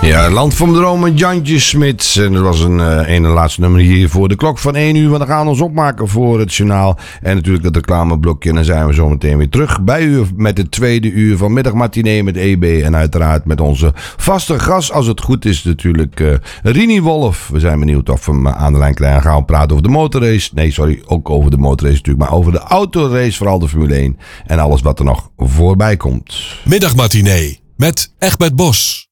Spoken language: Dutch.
Ja, Land van Dromen, Jantje Smit. En dat was een ene laatste nummer hier voor de klok van 1 uur. Want we gaan ons opmaken voor het journaal. En natuurlijk het reclameblokje. En dan zijn we zo meteen weer terug bij u met het tweede uur van middagmatinee met EB. En uiteraard met onze vaste gast, als het goed is, natuurlijk Rini Wolf. We zijn benieuwd of we hem aan de lijn krijgen. Gaan we praten over de motorrace. Nee, sorry, ook over de motorrace natuurlijk. Maar over de autorace, vooral de Formule 1. En alles wat er nog voorbij komt. Middagmatinee met Egbert Bos.